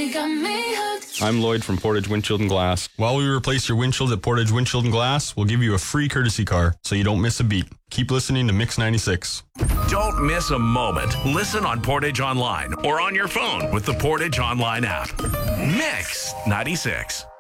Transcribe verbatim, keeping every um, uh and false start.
You got me hooked. I'm Lloyd from Portage Windshield and Glass. While we replace your windshield at Portage Windshield and Glass, we'll give you a free courtesy car so you don't miss a beat. Keep listening to Mix ninety-six. Don't miss a moment. Listen on Portage Online or on your phone with the Portage Online app. Mix ninety-six.